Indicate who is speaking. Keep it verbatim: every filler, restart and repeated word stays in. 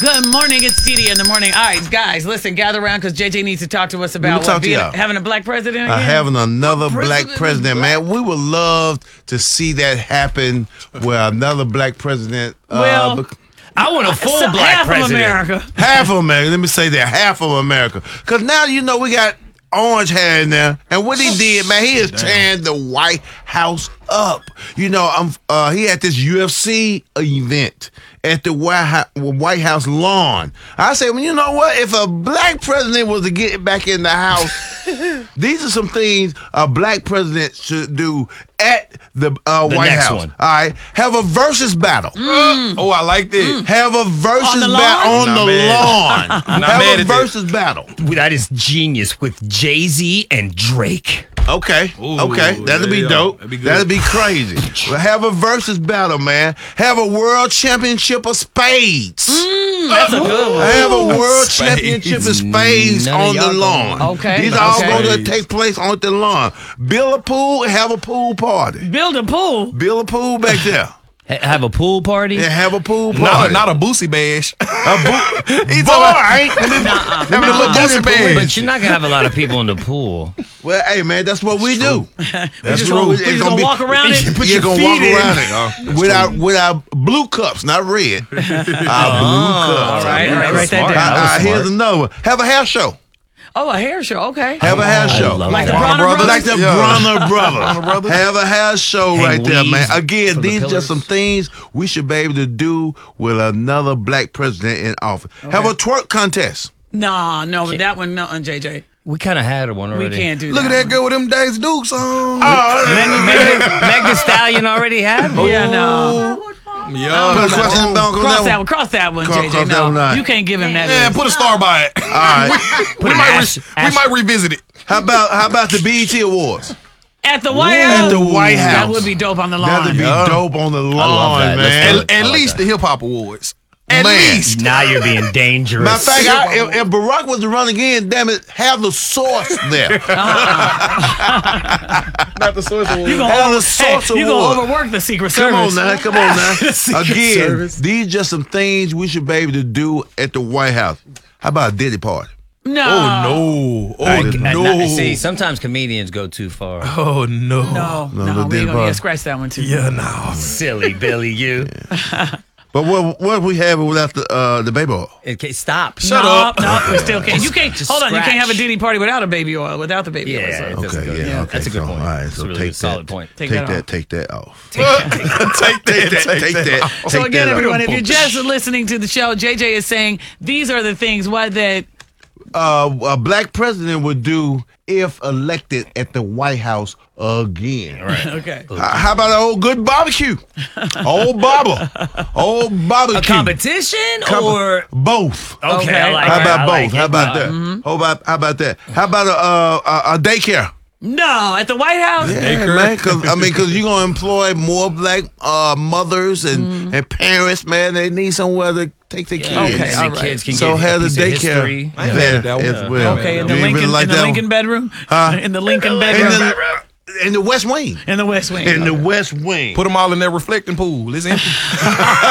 Speaker 1: Good morning. It's Dee Dee in the morning. All right, guys, listen, gather around because J J needs to talk to us about
Speaker 2: talk
Speaker 1: what,
Speaker 2: to
Speaker 1: being,
Speaker 2: y'all.
Speaker 1: having a black president
Speaker 2: Uh,
Speaker 1: again?
Speaker 2: having another
Speaker 1: President
Speaker 2: black president,
Speaker 1: black.
Speaker 2: man. We would love to see that happen where another black president. Uh,
Speaker 1: Well,
Speaker 2: bec-
Speaker 3: I want a full
Speaker 1: So
Speaker 3: black
Speaker 1: half
Speaker 3: president.
Speaker 1: of America.
Speaker 2: half of America. Let me say that half of America, because now you know we got orange hair in there, and what he did, man, he is tearing the White House up. You know, um, uh, he had this U F C event at the White House, White House lawn. I said, well, you know what? If a black president was to get back in the house, these are some things a black president should do at the, uh,
Speaker 3: The
Speaker 2: White
Speaker 3: next
Speaker 2: House.
Speaker 3: one.
Speaker 2: All right, have a versus battle.
Speaker 4: Oh, I like that.
Speaker 2: Have a versus
Speaker 1: On the
Speaker 2: battle
Speaker 1: lawn?
Speaker 2: on
Speaker 4: Not
Speaker 2: the
Speaker 4: mad.
Speaker 2: lawn.
Speaker 4: Not
Speaker 2: Have
Speaker 4: mad
Speaker 2: a
Speaker 4: at that.
Speaker 2: versus battle.
Speaker 3: That is genius with Jay-Z and Drake.
Speaker 2: Okay,
Speaker 4: Ooh,
Speaker 2: okay, that'll be
Speaker 4: yeah,
Speaker 2: dope.
Speaker 4: that'd be good.
Speaker 2: That'll be crazy. Well, have a versus battle, man. Have a world championship of spades.
Speaker 1: That's a good one.
Speaker 2: Have a world
Speaker 4: Spades.
Speaker 2: championship of spades
Speaker 3: None of
Speaker 2: on the
Speaker 3: y'all
Speaker 2: lawn.
Speaker 1: going. Okay,
Speaker 2: These are all
Speaker 1: okay.
Speaker 2: going to take place on the lawn. Build a pool and have a pool party.
Speaker 1: Build a pool.
Speaker 2: Build a pool back there
Speaker 3: Ha- have a pool party.
Speaker 2: and have a pool
Speaker 4: Not,
Speaker 2: party.
Speaker 4: not a Boosie bash.
Speaker 2: He's all right.
Speaker 4: Have a little Boosie bash.
Speaker 3: But you're not gonna have a lot of people in the pool.
Speaker 2: Well, hey, man, that's what we do.
Speaker 1: We
Speaker 2: That's
Speaker 1: just
Speaker 2: what
Speaker 1: gonna,
Speaker 2: we-
Speaker 1: we
Speaker 2: it's
Speaker 1: just
Speaker 2: gonna
Speaker 1: gonna
Speaker 2: be-
Speaker 1: walk around it.
Speaker 2: You're going to walk around it with our, with our blue cups, not red. Our blue cups.
Speaker 1: All right, all right, write that
Speaker 3: smart.
Speaker 1: down.
Speaker 2: Uh, uh,
Speaker 3: was
Speaker 2: here's
Speaker 3: smart.
Speaker 2: another one. Have a hair show.
Speaker 1: Oh, a hair show. Okay.
Speaker 2: Have a hair
Speaker 3: I
Speaker 2: show.
Speaker 3: love
Speaker 1: Like
Speaker 3: that.
Speaker 1: the Bronner
Speaker 4: Brothers?
Speaker 2: Like the
Speaker 4: Yeah.
Speaker 2: Bronner Brothers.
Speaker 4: Bronner Brothers?
Speaker 2: Have a hair show
Speaker 3: Hang
Speaker 2: right there, man.
Speaker 3: weaves
Speaker 2: Again,
Speaker 3: from the
Speaker 2: these
Speaker 3: pillars.
Speaker 2: just some things we should be able to do with another black president in office. Have a twerk contest.
Speaker 1: No, no, but that one, no, J J.
Speaker 3: We kind of had one
Speaker 1: We
Speaker 3: already.
Speaker 1: can't do
Speaker 4: Look
Speaker 1: that.
Speaker 4: at that girl with them Days Dukes on.
Speaker 3: Meg, Meg, Meg Thee Stallion already had one.
Speaker 1: Yeah, no.
Speaker 4: Yeah.
Speaker 2: Put a question mark on
Speaker 1: Cross that
Speaker 2: that
Speaker 1: one. Cross that one,
Speaker 2: Cross-
Speaker 1: J J.
Speaker 2: cross that
Speaker 1: No,
Speaker 2: one out.
Speaker 1: you can't give him that.
Speaker 4: Yeah,
Speaker 1: list.
Speaker 4: put a star by it.
Speaker 2: All right.
Speaker 4: we,
Speaker 3: an
Speaker 4: might
Speaker 3: ash-
Speaker 4: re-
Speaker 3: ash-
Speaker 4: we might revisit it.
Speaker 2: How about how about the B E T Awards?
Speaker 1: At the White
Speaker 2: At
Speaker 1: House.
Speaker 2: the White House.
Speaker 1: That would be dope on the lawn.
Speaker 2: That'd be
Speaker 4: Yeah.
Speaker 2: dope on the
Speaker 3: love
Speaker 2: lawn,
Speaker 3: that. Let's
Speaker 2: man.
Speaker 3: do
Speaker 4: At, at
Speaker 3: I like
Speaker 4: least
Speaker 3: that.
Speaker 4: the Hip Hop Awards. At
Speaker 2: Man.
Speaker 4: least.
Speaker 3: Now you're being dangerous.
Speaker 2: Matter of fact, I, if, if Barack was to run again, damn it, have the source there.
Speaker 4: Not the source award.
Speaker 1: You gonna,
Speaker 2: Have
Speaker 1: over,
Speaker 2: the source
Speaker 1: hey, you
Speaker 2: award.
Speaker 1: gonna overwork the Secret
Speaker 2: Come
Speaker 1: Service.
Speaker 2: on now, come on now.
Speaker 1: Secret
Speaker 2: Again,
Speaker 1: Service.
Speaker 2: these just some things we should be able to do at the White House. How about a Diddy party?
Speaker 1: No.
Speaker 4: Oh, no. Oh,
Speaker 2: I-
Speaker 3: Uh,
Speaker 4: no.
Speaker 3: not- see, sometimes comedians go too far.
Speaker 4: Oh, no.
Speaker 1: No,
Speaker 2: No,
Speaker 1: no,
Speaker 2: the
Speaker 1: we
Speaker 2: Diddy
Speaker 1: ain't gonna yeah,
Speaker 2: party.
Speaker 1: scratch that one too.
Speaker 4: Yeah, no.
Speaker 3: Silly Billy, you.
Speaker 2: But what what we have without the uh, the baby oil?
Speaker 3: Okay, stop.
Speaker 4: Shut
Speaker 1: no,
Speaker 4: up.
Speaker 1: No, we still can't. You can't.
Speaker 3: Just
Speaker 1: Hold on, you can't have a
Speaker 3: scratch.
Speaker 1: Diddy party without a baby oil. Without the baby
Speaker 3: Yeah,
Speaker 1: oil.
Speaker 3: it
Speaker 1: So.
Speaker 3: doesn't
Speaker 2: Okay,
Speaker 3: go.
Speaker 2: yeah, okay.
Speaker 3: That's a good
Speaker 2: so,
Speaker 3: point.
Speaker 2: All right,
Speaker 3: That's
Speaker 2: so
Speaker 3: a really
Speaker 2: take
Speaker 3: good, solid
Speaker 2: that,
Speaker 3: point.
Speaker 1: Take
Speaker 2: Take
Speaker 1: that
Speaker 2: that,
Speaker 1: off.
Speaker 2: take that off.
Speaker 4: Take that.
Speaker 2: Take that, take that.
Speaker 1: So
Speaker 2: take
Speaker 1: again,
Speaker 2: that off.
Speaker 1: everyone, if you're just listening to the show, J J is saying these are the things what that
Speaker 2: uh, a black president would do if elected at the White House again.
Speaker 3: Right.
Speaker 1: okay.
Speaker 2: Uh, how about an old good barbecue? Old bobber. Old barbecue.
Speaker 3: A competition
Speaker 2: Com-
Speaker 3: or
Speaker 2: both.
Speaker 3: okay,
Speaker 1: Okay.
Speaker 3: I like
Speaker 2: How
Speaker 3: it,
Speaker 2: about
Speaker 3: I
Speaker 2: both?
Speaker 3: like
Speaker 2: how
Speaker 3: it.
Speaker 2: about that? How about how about that? How about a uh, a, a daycare?
Speaker 1: No, at the White House.
Speaker 2: Yeah, man. Cause I mean, cause you're gonna employ more black uh, mothers and, and parents. Man, they need somewhere to take their
Speaker 3: Yeah,
Speaker 2: kids.
Speaker 1: Okay,
Speaker 3: the
Speaker 1: all right.
Speaker 3: kids can
Speaker 2: So
Speaker 3: get
Speaker 2: have
Speaker 3: a
Speaker 2: the
Speaker 3: piece of
Speaker 2: daycare
Speaker 3: history.
Speaker 4: I ain't
Speaker 2: there
Speaker 4: mad at that one.
Speaker 2: as well.
Speaker 1: Okay, in the
Speaker 2: You ain't
Speaker 1: Lincoln,
Speaker 2: really like
Speaker 1: in the
Speaker 2: that one?
Speaker 1: Lincoln bedroom.
Speaker 2: Huh?
Speaker 1: In the Lincoln
Speaker 2: In
Speaker 1: bedroom.
Speaker 2: the, in the West Wing.
Speaker 1: In the West Wing.
Speaker 2: In the West Wing.
Speaker 4: Put them all in that reflecting pool. It's empty.